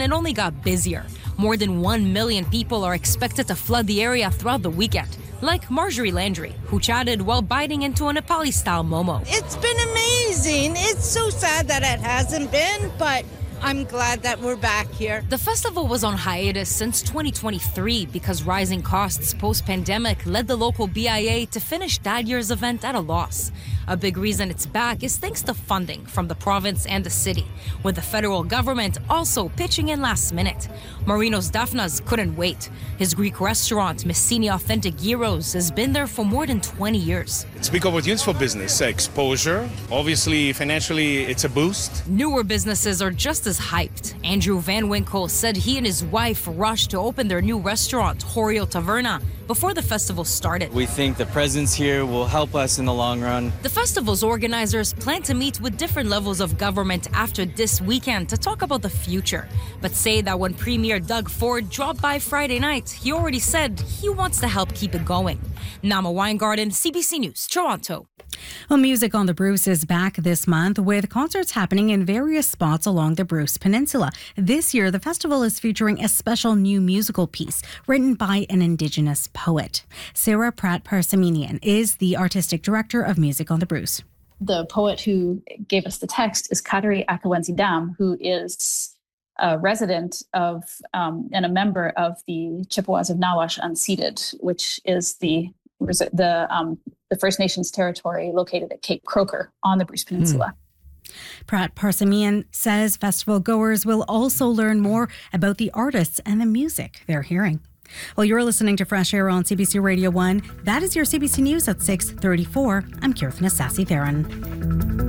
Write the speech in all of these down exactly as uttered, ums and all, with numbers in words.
it only got busier. More than one million people are expected to flood the area throughout the weekend, like Marjorie Landry, who chatted while biting into a Nepali-style momo. It's been amazing. It's so sad that it hasn't been, but I'm glad that we're back here. The festival was on hiatus since twenty twenty-three because rising costs post-pandemic led the local B I A to finish that year's event at a loss. A big reason it's back is thanks to funding from the province and the city, with the federal government also pitching in last minute. Marinos Daphnas couldn't wait. His Greek restaurant, Messini Authentic Gyros, has been there for more than twenty years. It's big opportunities for business, exposure. Obviously, financially, it's a boost. Newer businesses are just as hyped. Andrew Van Winkle said he and his wife rushed to open their new restaurant, Horio Taverna, before the festival started. We think the presence here will help us in the long run. The festival's organizers plan to meet with different levels of government after this weekend to talk about the future, but say that when Premier Doug Ford dropped by Friday night, he already said he wants to help keep it going. Nama Weingarten, C B C News, Toronto. Well, Music on the Bruce is back this month with concerts happening in various spots along the Bruce Peninsula. This year, the festival is featuring a special new musical piece written by an Indigenous poet. Sarah Pratt Parsamenian is the artistic director of Music on the Bruce. The poet who gave us the text is Kateri Akawensi Dam, who is a resident of um, and a member of the Chippewas of Nawash Unceded, which is the the um, the First Nations territory located at Cape Croker on the Bruce Peninsula. Mm. Pratt Parsamenian says festival goers will also learn more about the artists and the music they're hearing. Well, you're listening to Fresh Air on C B C Radio one. That is your C B C News at six thirty-four. I'm Kirthna Sassy-Theron.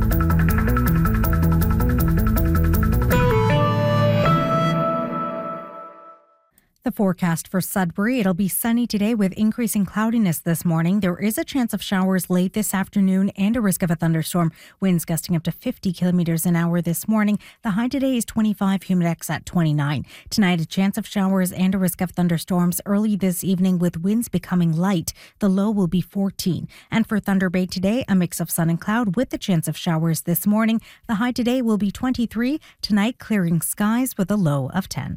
The forecast for Sudbury, it'll be sunny today with increasing cloudiness this morning. There is a chance of showers late this afternoon and a risk of a thunderstorm. Winds gusting up to fifty kilometers an hour this morning. The high today is twenty-five, humidex at twenty-nine. Tonight, a chance of showers and a risk of thunderstorms early this evening with winds becoming light. The low will be fourteen. And for Thunder Bay today, a mix of sun and cloud with the chance of showers this morning. The high today will be twenty-three. Tonight, clearing skies with a low of ten.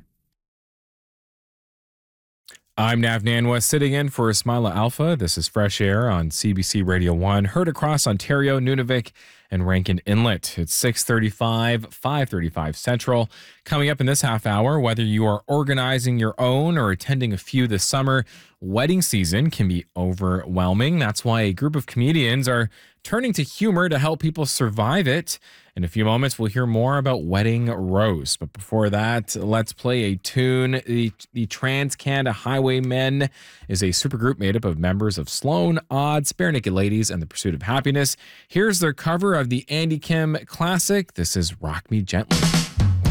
I'm Nav Nanwa, sitting in for Ismaila Alpha. This is Fresh Air on C B C Radio one, heard across Ontario, Nunavik, and Rankin Inlet. It's six thirty-five, five thirty-five Central. Coming up in this half hour, whether you are organizing your own or attending a few this summer, wedding season can be overwhelming. That's why a group of comedians are turning to humor to help people survive it. In a few moments, we'll hear more about Wedding Rose. But before that, let's play a tune. The, the Trans Canada Highwaymen is a supergroup made up of members of Sloan, Odds, Bare Naked Ladies, and The Pursuit of Happiness. Here's their cover of the Andy Kim classic. This is Rock Me Gently.